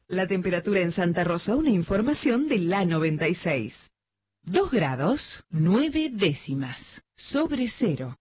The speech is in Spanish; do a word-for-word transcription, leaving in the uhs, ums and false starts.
La temperatura en Santa Rosa, una información de la noventa y seis. Dos grados, nueve décimas, sobre cero.